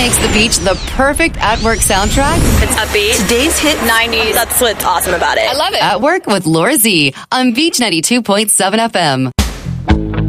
makes the beach the perfect at-work soundtrack? It's upbeat. Today's hit 90s. That's what's awesome about it. I love it. At Work with Laura Z on Beach 92.7 FM.